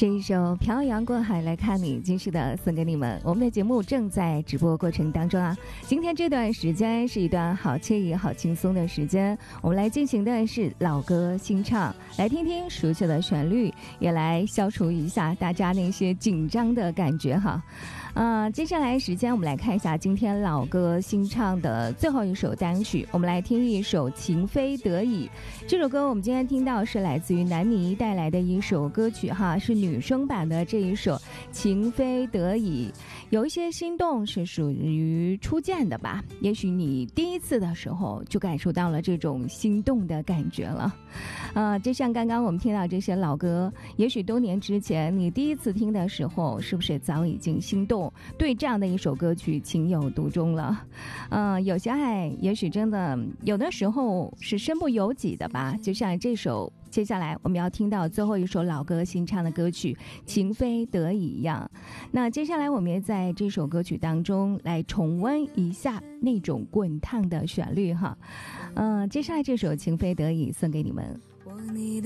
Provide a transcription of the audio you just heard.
这一首《漂洋过海来看你》继续的送给你们。我们的节目正在直播过程当中啊，今天这段时间是一段好惬意好轻松的时间，我们来进行的是老歌新唱，来听听熟悉的旋律，也来消除一下大家那些紧张的感觉哈。接下来时间我们来看一下今天老歌新唱的最后一首单曲，我们来听一首《情非得已》。这首歌我们今天听到是来自于南泥带来的一首歌曲哈，是女生版的这一首《情非得已》。有一些心动是属于初见的吧，也许你第一次的时候就感受到了这种心动的感觉了。就像刚刚我们听到这些老歌，也许多年之前你第一次听的时候，是不是早已经心动，对这样的一首歌曲情有独钟了？有些爱也许真的有的时候是身不由己的吧，就像这首接下来我们要听到最后一首老歌新唱的歌曲《情非得已》一样。那接下来我们也在这首歌曲当中来重温一下那种滚烫的旋律哈。接下来这首《情非得已》送给你们。